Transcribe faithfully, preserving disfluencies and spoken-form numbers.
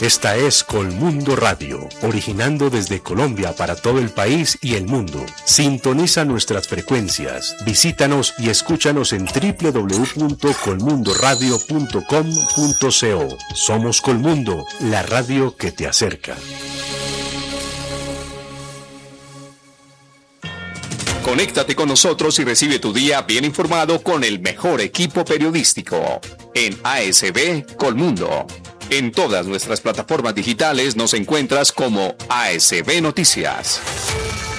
Esta es Colmundo Radio, originando desde Colombia para todo el país y el mundo. Sintoniza nuestras frecuencias, visítanos y escúchanos en doble u doble u doble u punto colmundo radio punto com punto co. Somos Colmundo, la radio que te acerca. Conéctate con nosotros y recibe tu día bien informado con el mejor equipo periodístico en A S B Colmundo. En todas nuestras plataformas digitales nos encuentras como A S B Noticias.